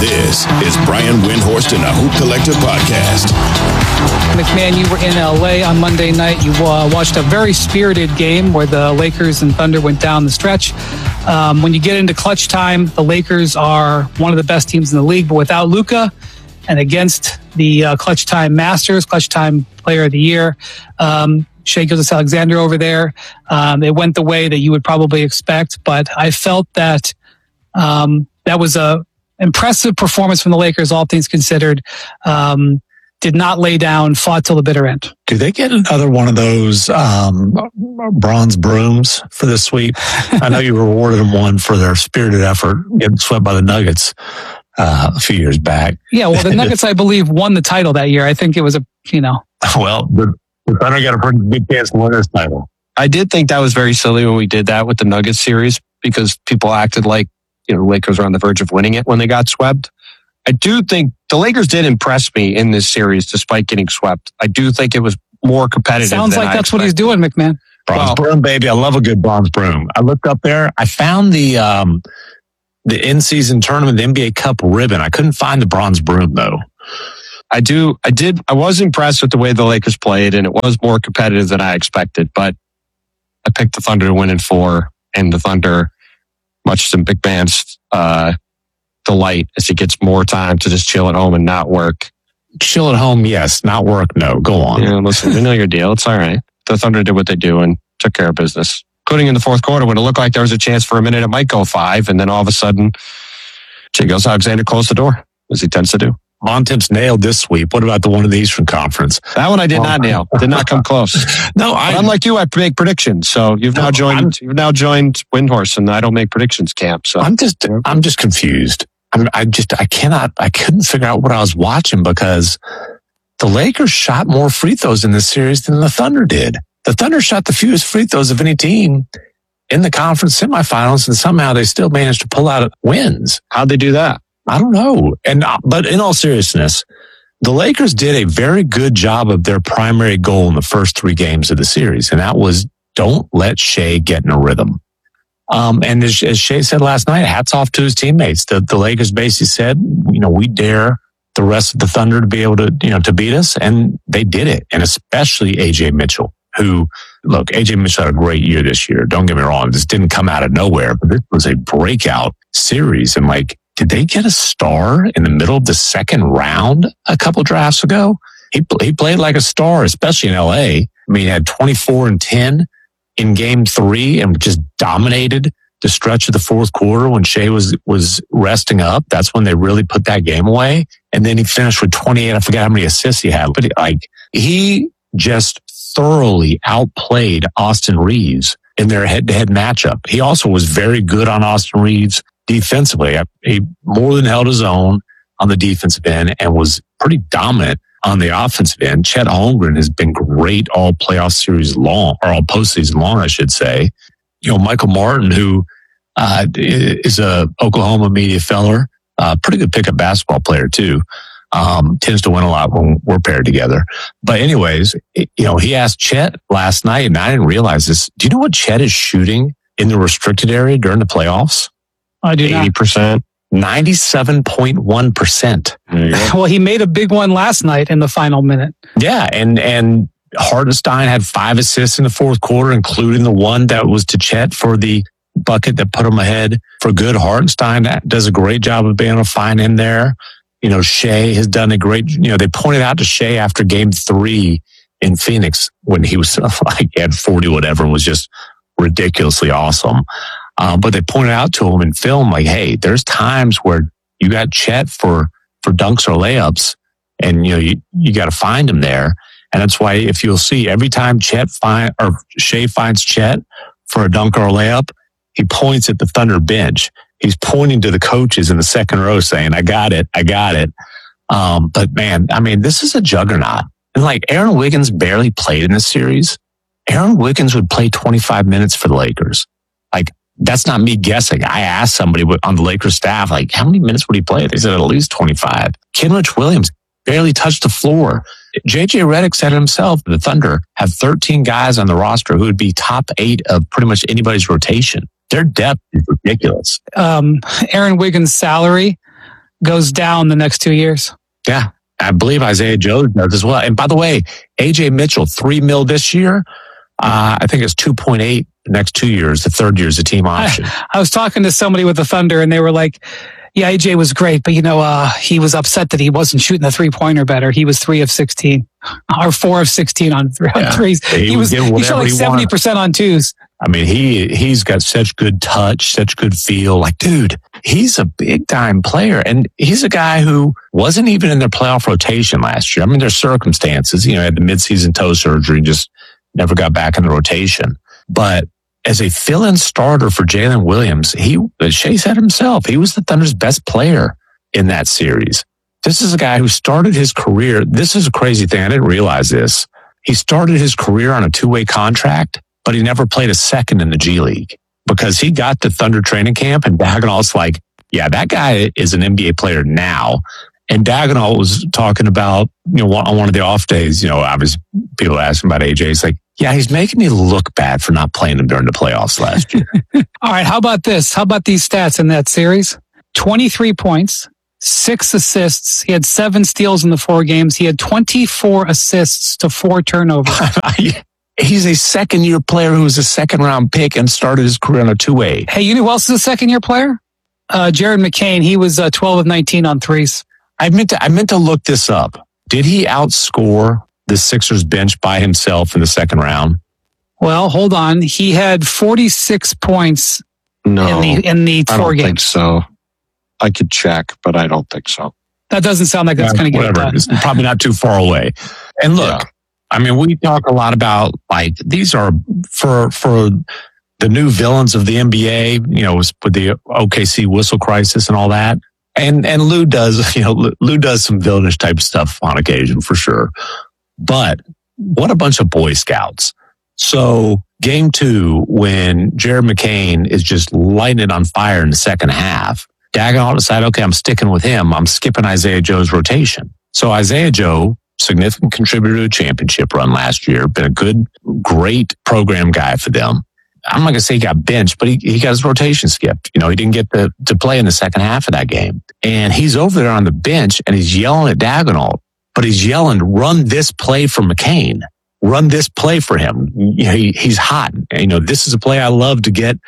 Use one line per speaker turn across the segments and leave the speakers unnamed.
This is Brian Windhorst and the Hoop Collective Podcast.
McMahon, you were in LA on Monday night. You watched a very spirited game where the Lakers and Thunder went down the stretch. When you get into clutch time, the Lakers are one of the best teams in the league, but without Luka and against the clutch time masters, clutch time player of the year, Shai Gilgeous-Alexander over there, it went the way that you would probably expect, but I felt that that was a impressive performance from the Lakers, all things considered. Did not lay down, fought till the bitter end.
Do they get another one of those bronze brooms for this sweep? I know you rewarded them one for their spirited effort getting swept by the Nuggets a few years back.
Yeah, well, the Nuggets, I believe, won the title that year. I think it was
Well, the Thunder got a pretty big chance to win this title.
I did think that was very silly when we did that with the Nuggets series because people acted like, Lakers were on the verge of winning it when they got swept. I do think the Lakers did impress me in this series despite getting swept. I do think it was more competitive.
Sounds like that's what he's doing, McMahon.
Bronze broom, baby. I love a good bronze broom. I looked up there. I found the in-season tournament, the NBA Cup ribbon. I couldn't find the bronze broom, though.
I was impressed with the way the Lakers played, and it was more competitive than I expected, but I picked the Thunder to win in 4, and the Thunder, much to McMahon's delight, as he gets more time to just chill at home and not work.
Chill at home, yes. Not work, no. Go on.
Yeah, listen, we know your deal. It's all right. The Thunder did what they do and took care of business. Including in the fourth quarter when it looked like there was a chance for a minute it might go 5, and then all of a sudden, Shai Gilgeous-Alexander closed the door, as he tends to do.
Bontemps nailed this sweep. What about the one in the Eastern Conference?
That one I did not nail. Did not come close.
No,
unlike you, I make predictions. So you've now joined Windhorst, and I don't make predictions camp. So
I'm just confused. I couldn't figure out what I was watching because the Lakers shot more free throws in this series than the Thunder did. The Thunder shot the fewest free throws of any team in the conference semifinals, and somehow they still managed to pull out wins.
How'd they do that?
I don't know. But in all seriousness, the Lakers did a very good job of their primary goal in the first 3 games of the series, and that was don't let Shai get in a rhythm. And as Shai said last night, hats off to his teammates. The Lakers basically said, we dare the rest of the Thunder to be able to, to beat us, and they did it. And especially AJ Mitchell, who, look, AJ Mitchell had a great year this year. Don't get me wrong. This didn't come out of nowhere, but this was a breakout series. And did they get a star in the middle of the second round a couple drafts ago? He played like a star, especially in LA. I mean, he had 24 and 10 in game 3 and just dominated the stretch of the fourth quarter when Shai was resting up. That's when they really put that game away. And then he finished with 28. I forgot how many assists he had, but he just thoroughly outplayed Austin Reeves in their head-to-head matchup. He also was very good on Austin Reeves defensively. He more than held his own on the defensive end and was pretty dominant on the offensive end. Chet Holmgren has been great all playoff series long, or all postseason long, I should say. Michael Martin, who is a Oklahoma media feller, pretty good pickup basketball player too. Tends to win a lot when we're paired together. But anyways, he asked Chet last night, and I didn't realize this. Do you know what Chet is shooting in the restricted area during the playoffs?
I do
80%.
97.1%.
Well, he made a big one last night in the final minute.
Yeah, and Hartenstein had 5 assists in the fourth quarter, including the one that was to Chet for the bucket that put him ahead for good. Hartenstein does a great job of being able to find him there. Shai has done a great, they pointed out to Shai after game 3 in Phoenix when he was he had 40 whatever and was just ridiculously awesome. But they pointed out to him in film, hey, there's times where you got Chet for dunks or layups, and you got to find him there. And that's why if you'll see every time Shai finds Chet for a dunk or a layup, he points at the Thunder bench. He's pointing to the coaches in the second row saying, I got it. But man, this is a juggernaut. And Aaron Wiggins barely played in this series. Aaron Wiggins would play 25 minutes for the Lakers. That's not me guessing. I asked somebody on the Lakers staff, how many minutes would he play? They said at least 25. Kenrich Williams barely touched the floor. JJ Redick said it himself, the Thunder have 13 guys on the roster who would be top 8 of pretty much anybody's rotation. Their depth is ridiculous.
Aaron Wiggins' salary goes down the next 2 years.
Yeah. I believe Isaiah Joe does as well. And by the way, AJ Mitchell, $3 million this year. I think it's 2.8 the next 2 years. The third year is a team option.
I was talking to somebody with the Thunder and they were like, yeah, AJ was great, but he was upset that he wasn't shooting the 3-pointer better. He was 3 of 16 or 4 of 16 on threes. He shot like 70% on twos.
I mean, he's got such good touch, such good feel. Like, dude, he's a big time player. And he's a guy who wasn't even in their playoff rotation last year. I mean, there's circumstances, had the midseason toe surgery, just never got back in the rotation. But as a fill-in starter for Jalen Williams, Shea said himself, he was the Thunder's best player in that series. This is a guy who started his career. This is a crazy thing. I didn't realize this. He started his career on a 2-way contract, but he never played a second in the G League because he got to Thunder training camp and Daigneault's like, yeah, that guy is an NBA player now. And Daigneault was talking about, on one of the off days, obviously people asking about AJ. He's like, yeah, he's making me look bad for not playing him during the playoffs last year.
All right. How about this? How about these stats in that series? 23 points, 6 assists. He had 7 steals in the 4 games. He had 24 assists to 4 turnovers.
He's a second-year player who was a second-round pick and started his career on a 2-way.
Hey, you know who else is a second-year player? Jared McCain. He was 12 of 19 on threes.
I meant to look this up. Did he outscore the Sixers bench by himself in the second round?
Well, hold on. He had 46 points in the 4 games.
I don't think so. I could check, but I don't think so.
That doesn't sound like that's going to get it done.
It's probably not too far away. And look, I mean, we talk a lot about like these are for the new villains of the NBA, with the OKC whistle crisis and all that. And Lou does, Lou does some villainous type of stuff on occasion for sure. But what a bunch of Boy Scouts. So game 2, when Jared McCain is just lighting it on fire in the second half, Daigneault decided, okay, I'm sticking with him. I'm skipping Isaiah Joe's rotation. So Isaiah Joe, significant contributor to a championship run last year, been a great program guy for them. I'm not going to say he got benched, but he got his rotation skipped. He didn't get to play in the second half of that game. And he's over there on the bench and he's yelling at Daigneault, but he's yelling, run this play for McCain. Run this play for him. He's hot. This is a play I love to get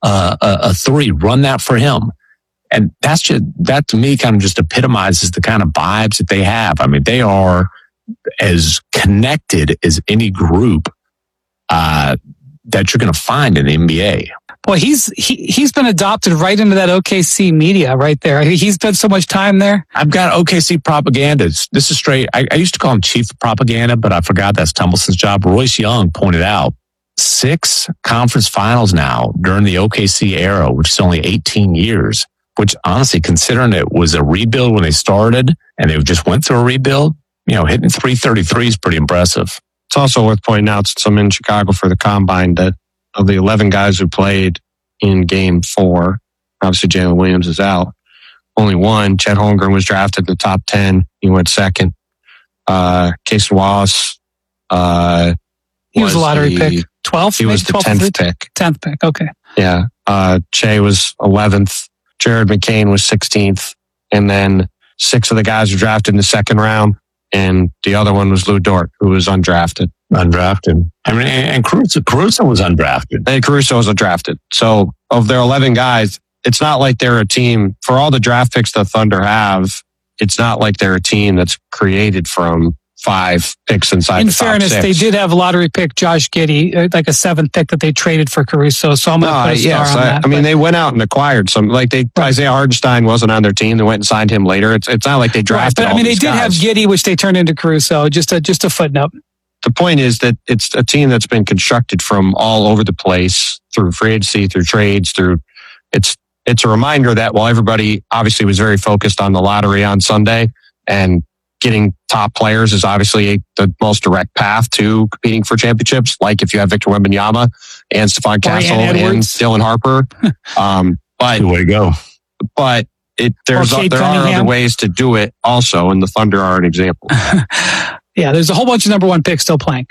a 3. Run that for him. And that to me kind of just epitomizes the kind of vibes that they have. I mean, they are as connected as any group that you're going to find in the NBA.
Boy, he's been adopted right into that OKC media right there. He's spent so much time there.
I've got OKC propaganda. This is straight. I used to call him chief of propaganda, but I forgot that's Tumbleson's job. Royce Young pointed out 6 conference finals now during the OKC era, which is only 18 years, which honestly, considering it was a rebuild when they started and they just went through a rebuild, hitting 333 is pretty impressive.
It's also worth pointing out, since I'm in Chicago for the Combine, that of the 11 guys who played in Game 4, obviously Jalen Williams is out. Only one, Chet Holmgren, was drafted in the top 10. He went second. Casey Wallace.
He was a lottery pick. 12th?
He was the 10th pick.
10th pick, okay.
Yeah. Shea was 11th. Jared McCain was 16th. And then 6 of the guys were drafted in the second round. And the other one was Lou Dort, who was undrafted.
I mean, and Caruso was undrafted.
And Caruso was undrafted. So of their 11 guys, it's not like they're a team, for all the draft picks the Thunder have, it's not like they're a team that's created from 5 picks inside the top 6. In fairness,
they did have lottery pick Josh Giddey, like a 7th pick that they traded for Caruso. So I'm going to put a star on that.
I mean, they went out and acquired some. Isaiah Hardenstein wasn't on their team. They went and signed him later. It's not like they drafted.
Right, but they did have Giddey, which they turned into Caruso. Just a footnote.
The point is that it's a team that's been constructed from all over the place through free agency, through trades, it's a reminder that while everybody obviously was very focused on the lottery on Sunday, and getting top players is obviously the most direct path to competing for championships. Like if you have Victor Wembanyama and Stephon Castle and Dylan Harper. But
way to go.
But there are other ways to do it also, and the Thunder are an example.
Yeah, there's a whole bunch of number 1 picks still playing.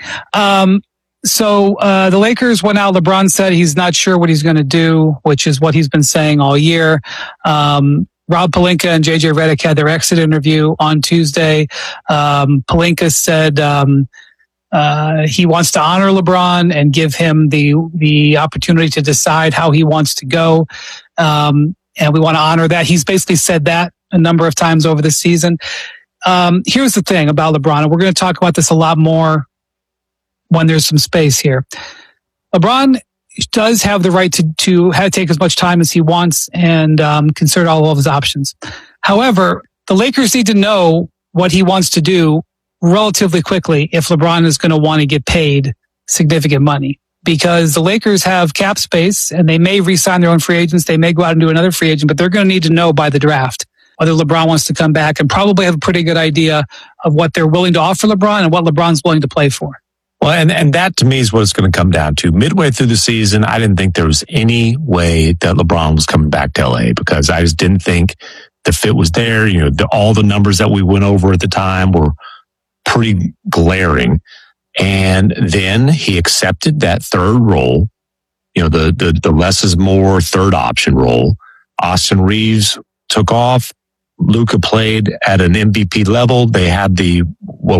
So the Lakers went out. LeBron said he's not sure what he's going to do, which is what he's been saying all year. Rob Pelinka and JJ Redick had their exit interview on Tuesday. Pelinka said he wants to honor LeBron and give him the opportunity to decide how he wants to go. And we want to honor that. He's basically said that a number of times over the season. Here's the thing about LeBron, and we're going to talk about this a lot more when there's some space here. LeBron does have the right to take as much time as he wants and consider all of his options. However, the Lakers need to know what he wants to do relatively quickly if LeBron is going to want to get paid significant money, because the Lakers have cap space and they may re-sign their own free agents. They may go out and do another free agent, but they're going to need to know by the draft whether LeBron wants to come back and probably have a pretty good idea of what they're willing to offer LeBron and what LeBron's willing to play for.
Well, and that to me is what it's going to come down to. Midway through the season, I didn't think there was any way that LeBron was coming back to LA, because I just didn't think the fit was there. You know, all the numbers that we went over at the time were pretty glaring. And then he accepted that third role, you know, the less is more third option role. Austin Reeves took off. Luka played at an MVP level. They had 15-2,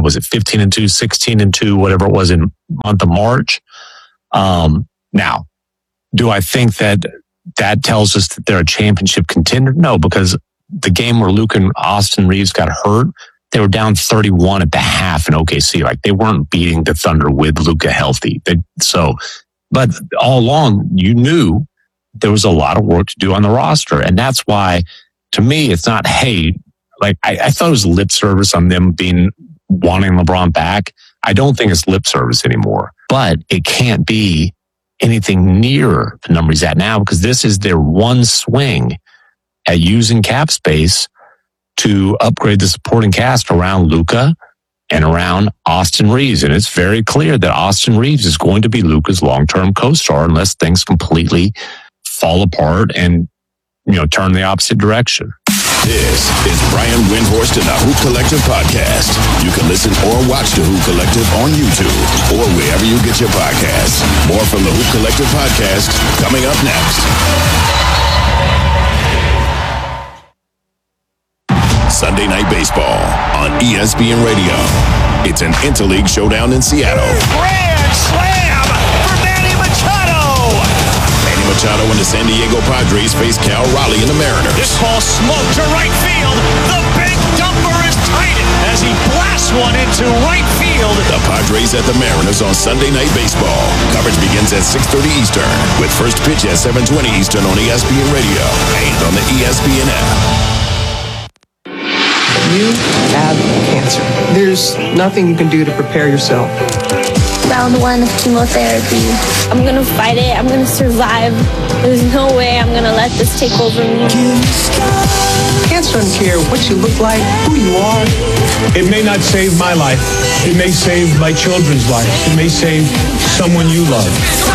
16-2, whatever it was in month of March. Now, do I think that tells us that they're a championship contender? No, because the game where Luka and Austin Reeves got hurt, they were down 31 at the half in OKC. Like, they weren't beating the Thunder with Luka healthy. But all along, you knew there was a lot of work to do on the roster. And that's why, to me, it's not, hey, like I thought it was lip service on them wanting LeBron back. I don't think it's lip service anymore, but it can't be anything near the number he's at now, because this is their one swing at using cap space to upgrade the supporting cast around Luka and around Austin Reeves. And it's very clear that Austin Reeves is going to be Luka's long-term co-star unless things completely fall apart and, you know, turn the opposite direction.
This is Brian Windhorst and the Hoop Collective podcast. You can listen or watch the Hoop Collective on YouTube or wherever you get your podcasts. More from the Hoop Collective podcast coming up next. Sunday Night Baseball on ESPN Radio. It's an interleague showdown in Seattle.
Grand slam for Manny Machado!
Manny Machado and the San Diego Padres face Cal Raleigh and the Mariners.
This ball smoked to right field. The big dumper is tight as he blasts one into right field.
The Padres at the Mariners on Sunday Night Baseball. Coverage begins at 6:30 Eastern with first pitch at 7:20 Eastern on ESPN Radio and on the ESPN app.
You have cancer. There's nothing you can do to prepare yourself.
Round 1 of chemotherapy. I'm gonna fight it. I'm gonna survive. There's no way I'm gonna let this take over me.
Cancer doesn't care what you look like, who you are.
It may not save my life. It may save my children's lives. It may save someone you love.